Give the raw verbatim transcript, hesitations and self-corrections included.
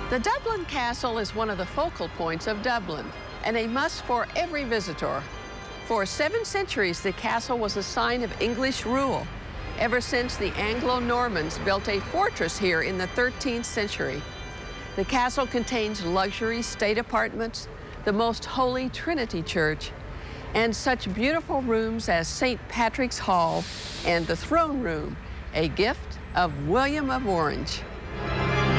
The Dublin Castle is one of the focal points of Dublin and a must for every visitor. For seven centuries, the castle was a sign of English rule, ever since the Anglo-Normans built a fortress here in the thirteenth century. The castle contains luxury state apartments, the Most Holy Trinity Church, and such beautiful rooms as Saint Patrick's Hall and the Throne Room, a gift of William of Orange.